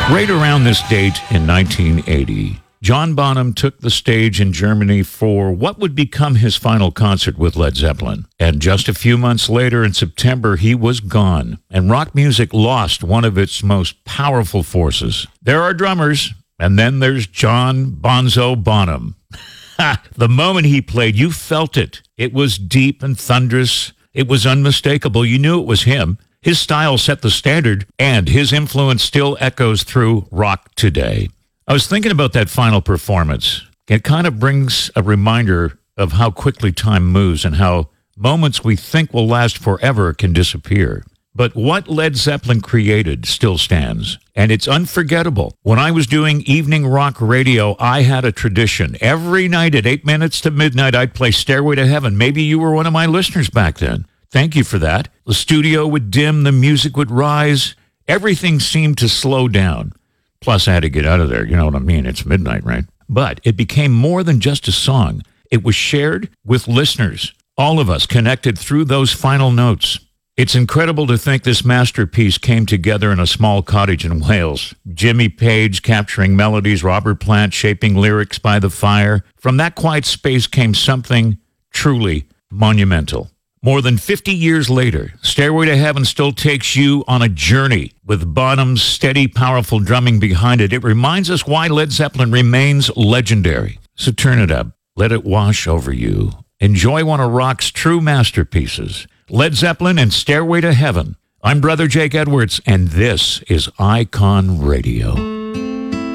Right around this date in 1980, John Bonham took the stage in Germany for what would become his final concert with Led Zeppelin. And just a few months later, in September, he was gone, and rock music lost one of its most powerful forces. There are drummers, and then there's John Bonzo Bonham. The moment he played, you felt it. It was deep and thunderous. It was unmistakable. You knew it was him. His style set the standard, and his influence still echoes through rock today. I was thinking about that final performance. It kind of brings a reminder of how quickly time moves and how moments we think will last forever can disappear. But what Led Zeppelin created still stands, and it's unforgettable. When I was doing evening rock radio, I had a tradition. Every night at 8 minutes to midnight, I'd play Stairway to Heaven. Maybe you were one of my listeners back then. Thank you for that. The studio would dim, the music would rise. Everything seemed to slow down. Plus, I had to get out of there. You know what I mean? It's midnight, right? But it became more than just a song. It was shared with listeners, all of us connected through those final notes. It's incredible to think this masterpiece came together in a small cottage in Wales. Jimmy Page capturing melodies, Robert Plant shaping lyrics by the fire. From that quiet space came something truly monumental. More than 50 years later, Stairway to Heaven still takes you on a journey with Bonham's steady, powerful drumming behind it. It reminds us why Led Zeppelin remains legendary. So turn it up. Let it wash over you. Enjoy one of rock's true masterpieces, Led Zeppelin and Stairway to Heaven. I'm Brother Jake Edwards, and this is Icon Radio.